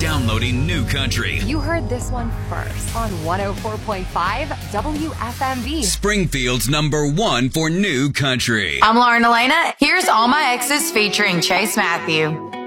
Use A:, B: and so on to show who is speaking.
A: Downloading New Country.
B: You heard this one first on 104.5 WFMV.
A: Springfield's #1 for New Country.
C: I'm Lauren Elena. Here's All My Exes featuring Chase Matthew.